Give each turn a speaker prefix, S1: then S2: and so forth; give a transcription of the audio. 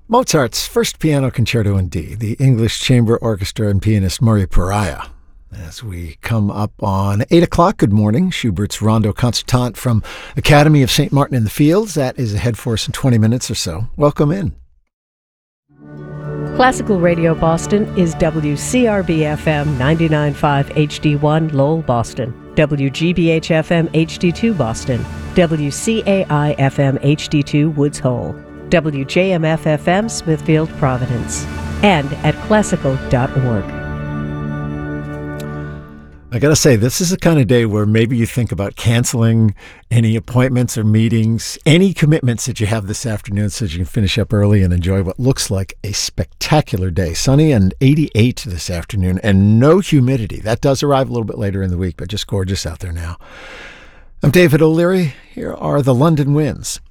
S1: Mozart's First Piano Concerto in D, the English Chamber Orchestra and pianist Murray Pariah. As we come up on 8 o'clock, good morning. Schubert's Rondo Concertante from Academy of St. Martin in the Fields. That is ahead for us in 20 minutes or so. Welcome in.
S2: Classical Radio Boston is WCRB-FM 99.5 HD1 Lowell, Boston, WGBH-FM HD2 Boston, WCAI-FM HD2 Woods Hole, WJMF-FM Smithfield, Providence, and at classical.org.
S1: I got to say, this is the kind of day where maybe you think about canceling any appointments or meetings, any commitments that you have this afternoon so that you can finish up early and enjoy what looks like a spectacular day. Sunny and 88 this afternoon and no humidity. That does arrive a little bit later in the week, but just gorgeous out there now. I'm David O'Leary. Here are the London winds.